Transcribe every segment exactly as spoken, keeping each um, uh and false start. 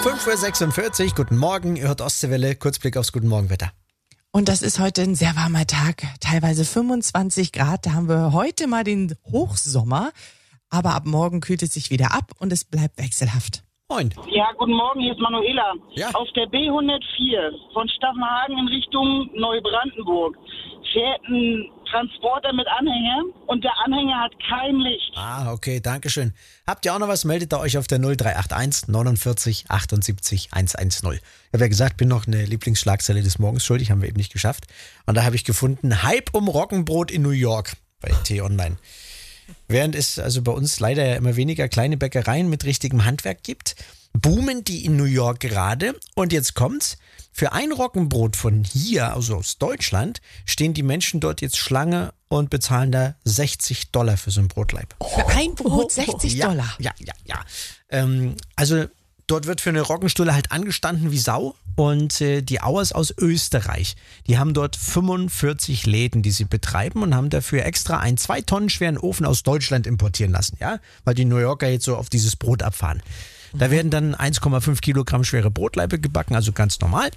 fünf Uhr sechsundvierzig, guten Morgen, ihr hört Ostseewelle, Kurzblick aufs Guten Morgen-Wetter. Und das ist heute ein sehr warmer Tag, teilweise fünfundzwanzig Grad, da haben wir heute mal den Hochsommer, aber ab morgen kühlt es sich wieder ab und es bleibt wechselhaft. Moin. Ja, guten Morgen, hier ist Manuela. Ja. Auf der B hundertvier von Staffenhagen in Richtung Neubrandenburg fährt ein Transporter mit Anhänger und der Anhänger hat kein Licht. Ah, okay, danke schön. Habt ihr auch noch was, meldet ihr euch auf der null drei acht eins neunundvierzig achtundsiebzig hundertzehn. Ich habe ja gesagt, bin noch eine Lieblingsschlagzeile des Morgens schuldig, haben wir eben nicht geschafft. Und da habe ich gefunden, Hype um Roggenbrot in New York bei T-Online. Während es also bei uns leider ja immer weniger kleine Bäckereien mit richtigem Handwerk gibt, boomen die in New York gerade. Und jetzt kommt's, für ein Roggenbrot von hier, also aus Deutschland, stehen die Menschen dort jetzt Schlange und bezahlen da sechzig Dollar für so ein Brotleib. Für ein Brot sechzig ja, Dollar. Ja, ja, ja. Ähm, also dort wird für eine Roggenstulle halt angestanden wie Sau. Und äh, die Auers aus Österreich, die haben dort fünfundvierzig Läden, die sie betreiben und haben dafür extra einen zwei Tonnen schweren Ofen aus Deutschland importieren lassen, ja, weil die New Yorker jetzt so auf dieses Brot abfahren. Da werden dann eins Komma fünf Kilogramm schwere Brotlaibe gebacken, also ganz normal.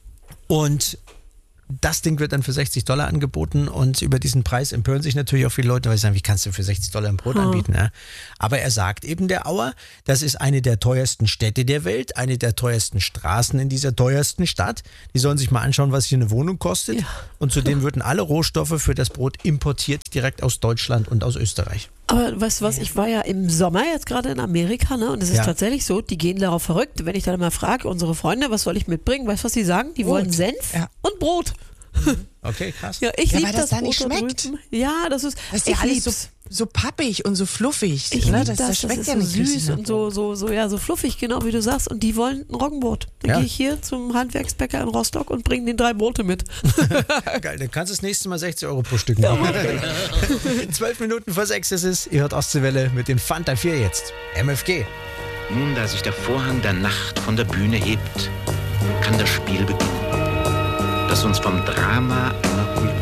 Und das Ding wird dann für sechzig Dollar angeboten und über diesen Preis empören sich natürlich auch viele Leute, weil sie sagen, wie kannst du für sechzig Dollar ein Brot anbieten? Ja? Aber er sagt eben, der Auer, das ist eine der teuersten Städte der Welt, eine der teuersten Straßen in dieser teuersten Stadt. Die sollen sich mal anschauen, was hier eine Wohnung kostet. Ja. Und zudem würden alle Rohstoffe für das Brot importiert, direkt aus Deutschland und aus Österreich. Aber weißt du was, ich war ja im Sommer jetzt gerade in Amerika, ne? Und es ist Ja. tatsächlich so, die gehen darauf verrückt. Wenn ich dann mal frage, unsere Freunde, was soll ich mitbringen? Weißt du, was die sagen? Die Brot. wollen Senf Ja. und Brot. Okay, krass. Ja, ich Ja, liebe weil das das da Brot nicht da schmeckt. drüben. Ja, das ist, Das ist ja ich alles so, lieb's. so pappig und so fluffig. Ich ne? lieb das, das, das schmeckt ist ja so nicht süß richtig nach und so, so, so, ja, so fluffig, genau wie du sagst. Und die wollen ein Roggenbrot. Dann Ja. gehe ich hier zum Handwerksbäcker in Rostock und bringe den drei Brote mit. Geil, dann kannst du das nächste Mal sechzig Euro pro Stück machen. Zwölf Minuten vor sechs ist es. Ihr hört Ostseewelle mit dem Fanta vier jetzt. M F G. Nun, da sich der Vorhang der Nacht von der Bühne hebt, kann das Spiel beginnen, das uns vom Drama einer Kultur